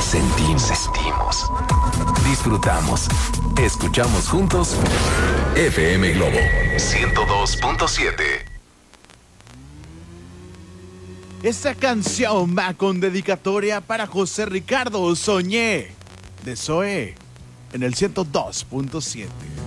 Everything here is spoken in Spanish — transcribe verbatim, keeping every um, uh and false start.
sentimos, sentimos, disfrutamos, escuchamos juntos F M Globo ciento dos punto siete. Esta canción va con dedicatoria para José Ricardo Soñé de Zoé en el ciento dos punto siete.